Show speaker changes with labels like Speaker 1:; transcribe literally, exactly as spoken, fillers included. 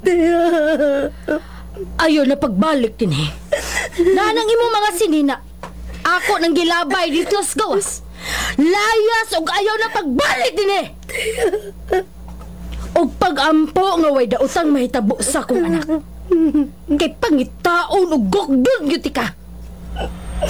Speaker 1: Ayaw na pagbalik din eh. Nanang imo mga sinina. Ako nang gilabay dito sa gawas. Layas og ayaw na pagbalik din eh. Og pag-ampo nga way daotang mahitabo sa akong anak. Kay pangitaon og gokdon gyud ka.